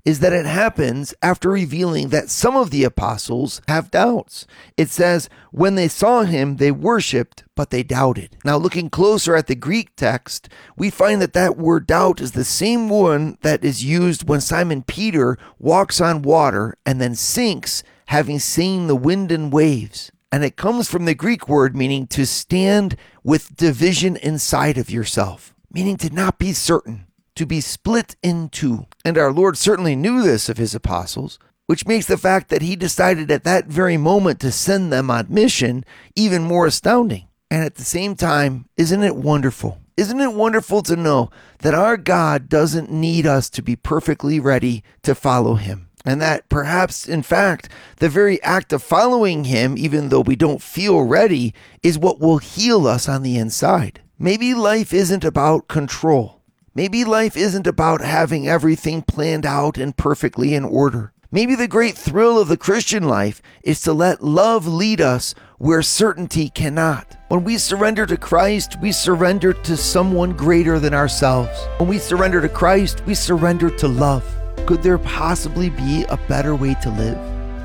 is that it happens after revealing that some of the apostles have doubts. It says, when they saw him, they worshiped, but they doubted. Now, looking closer at the Greek text, we find that that word doubt is the same one that is used when Simon Peter walks on water and then sinks, having seen the wind and waves. And it comes from the Greek word meaning to stand with division inside of yourself, meaning to not be certain, to be split in two. And our Lord certainly knew this of his apostles, which makes the fact that he decided at that very moment to send them on mission even more astounding. And at the same time, isn't it wonderful? Isn't it wonderful to know that our God doesn't need us to be perfectly ready to follow him? And that perhaps, in fact, the very act of following him, even though we don't feel ready, is what will heal us on the inside. Maybe life isn't about control. Maybe life isn't about having everything planned out and perfectly in order. Maybe the great thrill of the Christian life is to let love lead us where certainty cannot. When we surrender to Christ, we surrender to someone greater than ourselves. When we surrender to Christ, we surrender to love. Could there possibly be a better way to live?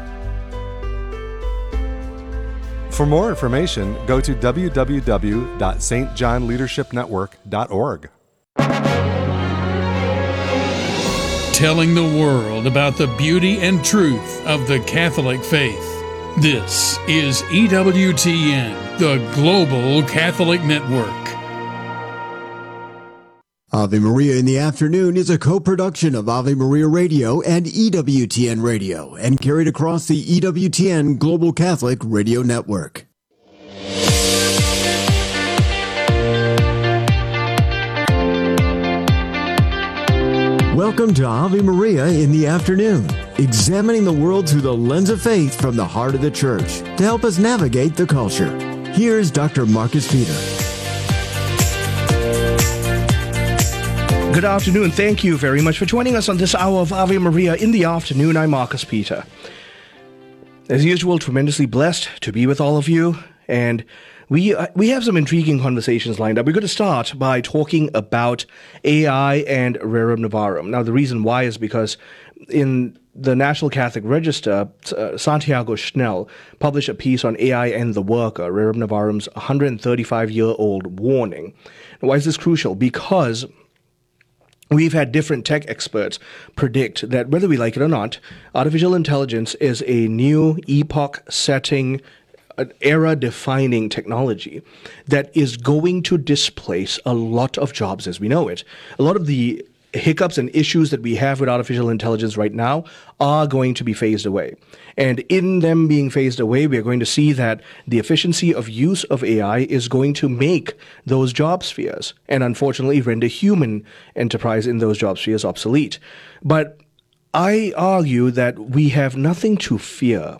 For more information, go to www.stjohnleadershipnetwork.org. Telling the world about the beauty and truth of the Catholic faith. This is EWTN, the Global Catholic Network. Ave Maria in the Afternoon is a co-production of Ave Maria Radio and EWTN Radio and carried across the EWTN Global Catholic Radio Network. Welcome to Ave Maria in the Afternoon, examining the world through the lens of faith from the heart of the Church to help us navigate the culture. Here's Dr. Marcus Peter. Good afternoon. Thank you very much for joining us on this hour of Ave Maria in the Afternoon. I'm Marcus Peter. As usual, tremendously blessed to be with all of you, and we have some intriguing conversations lined up. We're going to start by talking about AI and Rerum Novarum. Now, the reason why is because in the National Catholic Register, Santiago Schnell published a piece on AI and the worker, Rerum Novarum's 135-year-old warning. Now, why is this crucial? Because we've had different tech experts predict that, whether we like it or not, artificial intelligence is a new epoch-setting, era-defining technology that is going to displace a lot of jobs as we know it. A lot of the hiccups and issues that we have with artificial intelligence right now are going to be phased away. And in them being phased away, we are going to see that the efficiency of use of AI is going to make those job spheres and unfortunately render human enterprise in those job spheres obsolete. But I argue that we have nothing to fear.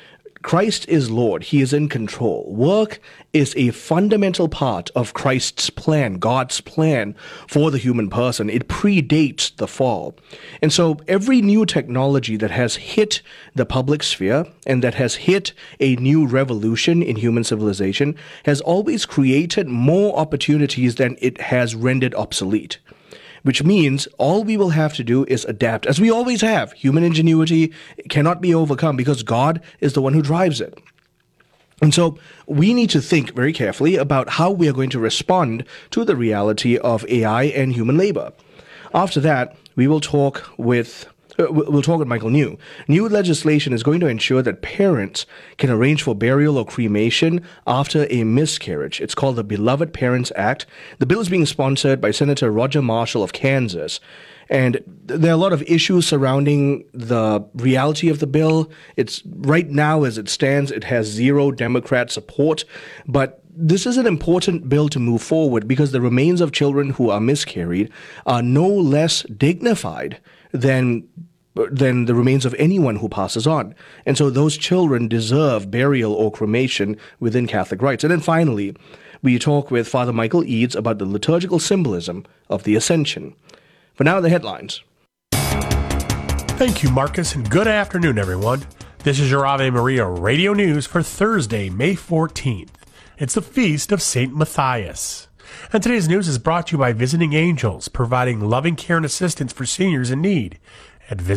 Christ is Lord. He is in control. Work is a fundamental part of Christ's plan, God's plan for the human person. It predates the fall. And so every new technology that has hit the public sphere and that has hit a new revolution in human civilization has always created more opportunities than it has rendered obsolete. Which means all we will have to do is adapt, as we always have. Human ingenuity cannot be overcome because God is the one who drives it. And so we need to think very carefully about how we are going to respond to the reality of AI and human labor. After that, we will talk with Michael New. New legislation is going to ensure that parents can arrange for burial or cremation after a miscarriage. It's called the Beloved Parents Act. The bill is being sponsored by Senator Roger Marshall of Kansas. And there are a lot of issues surrounding the reality of the bill. It's right now, as it stands, it has zero Democrat support. But this is an important bill to move forward because the remains of children who are miscarried are no less dignified than the remains of anyone who passes on. And so those children deserve burial or cremation within Catholic rites. And then finally, we talk with Father Michael Eads about the liturgical symbolism of the Ascension. For now, the headlines. Thank you, Marcus, and good afternoon, everyone. This is your Ave Maria Radio News for Thursday, May 14th. It's the feast of St. Matthias. And today's news is brought to you by Visiting Angels, providing loving care and assistance for seniors in need at